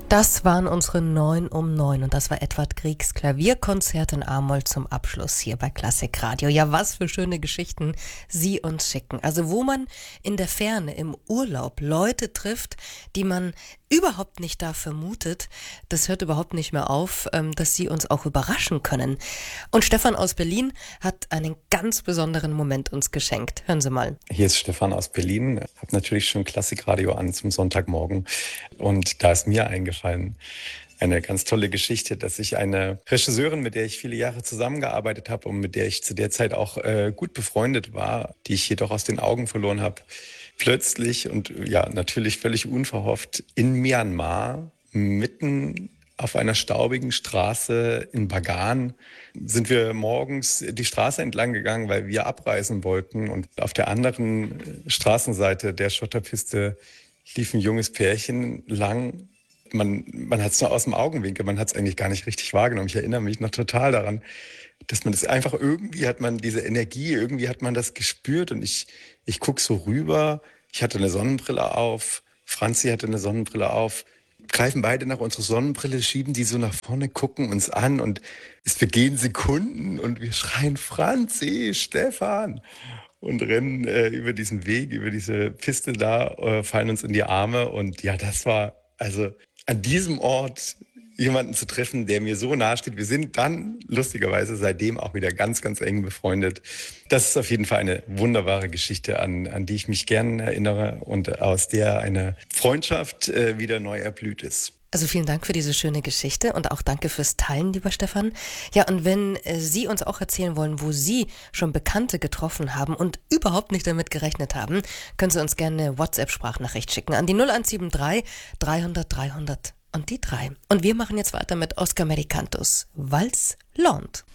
Das waren unsere 9 um 9 und das war Edvard Griegs Klavierkonzert in A-Moll zum Abschluss hier bei Klassik Radio. Ja, was für schöne Geschichten Sie uns schicken. Also wo man in der Ferne, im Urlaub Leute trifft, die man überhaupt nicht da vermutet, das hört überhaupt nicht mehr auf, dass sie uns auch überraschen können. Und Stefan aus Berlin hat einen ganz besonderen Moment uns geschenkt. Hören Sie mal. Hier ist Stefan aus Berlin. Ich habe natürlich schon Klassikradio an zum Sonntagmorgen. Und da ist mir eingefallen, eine ganz tolle Geschichte, dass ich eine Regisseurin, mit der ich viele Jahre zusammengearbeitet habe und mit der ich zu der Zeit auch gut befreundet war, die ich jedoch aus den Augen verloren habe, plötzlich und ja, natürlich völlig unverhofft in Myanmar, mitten auf einer staubigen Straße in Bagan, sind wir morgens die Straße entlang gegangen, weil wir abreisen wollten. Und auf der anderen Straßenseite der Schotterpiste lief ein junges Pärchen lang. Man hat es nur aus dem Augenwinkel, man hat es eigentlich gar nicht richtig wahrgenommen. Ich erinnere mich noch total daran, dass man das einfach irgendwie hat man diese Energie, irgendwie hat man das gespürt. Und ich gucke so rüber, ich hatte eine Sonnenbrille auf, Franzi hatte eine Sonnenbrille auf, greifen beide nach unserer Sonnenbrille, schieben die so nach vorne, gucken uns an und es vergehen Sekunden und wir schreien Franzi, Stefan und rennen über diesen Weg, über diese Piste da, fallen uns in die Arme und ja, das war also an diesem Ort jemanden zu treffen, der mir so nahe steht. Wir sind dann lustigerweise seitdem auch wieder ganz, ganz eng befreundet. Das ist auf jeden Fall eine wunderbare Geschichte, an die ich mich gern erinnere und aus der eine Freundschaft wieder neu erblüht ist. Also vielen Dank für diese schöne Geschichte und auch danke fürs Teilen, lieber Stefan. Ja, und wenn Sie uns auch erzählen wollen, wo Sie schon Bekannte getroffen haben und überhaupt nicht damit gerechnet haben, können Sie uns gerne eine WhatsApp-Sprachnachricht schicken an die 0173 300 300 und die 3. Und wir machen jetzt weiter mit Oscar Medicantos, Vals Lond.